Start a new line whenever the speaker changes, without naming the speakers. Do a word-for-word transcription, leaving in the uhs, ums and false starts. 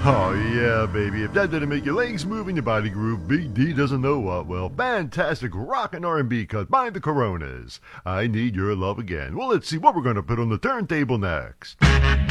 Oh, yeah, baby. If that didn't make your legs move and your body groove, Big D doesn't know what will. Fantastic rock and R and B cut by the Coronas. I Need Your Love Again. Well, let's see what we're going to put on the turntable next.